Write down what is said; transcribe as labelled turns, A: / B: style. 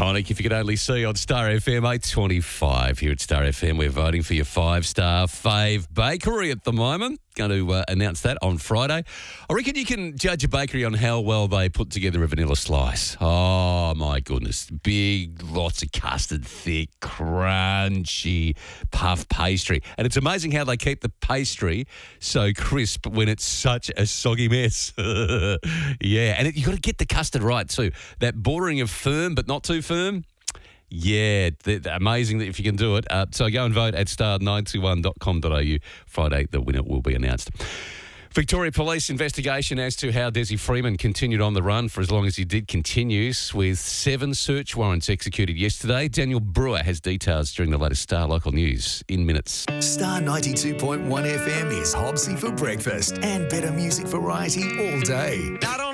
A: Tonic, if you could only see on Star FM 825 here at Star FM. We're voting for your 5-star fave bakery at the moment. Going to announce that on Friday. I reckon you can judge a bakery on how well they put together a vanilla slice. Oh, my goodness. Big, lots of custard, thick, crunchy puff pastry. And it's amazing how they keep the pastry so crisp when it's such a soggy mess. Yeah, and you've got to get the custard right too. That bordering of firm but not too firm. Yeah, amazing that if you can do it. So go and vote at star921.com.au. Friday, the winner will be announced. Victoria Police investigation as to how Desi Freeman continued on the run for as long as he did continues, with 7 search warrants executed yesterday. Daniel Brewer has details during the latest Star Local News in minutes.
B: Star 92.1 FM is Hobbsy for breakfast and better music variety all day.